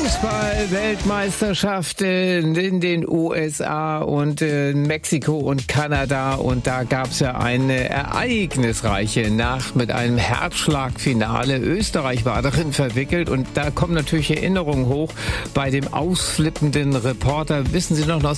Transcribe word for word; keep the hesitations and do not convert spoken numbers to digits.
Fußball-Weltmeisterschaft in den U S A und in Mexiko und Kanada, und da gab es ja eine ereignisreiche Nacht mit einem Herzschlagfinale. Österreich war darin verwickelt, und da kommen natürlich Erinnerungen hoch bei dem ausflippenden Reporter. Wissen Sie noch,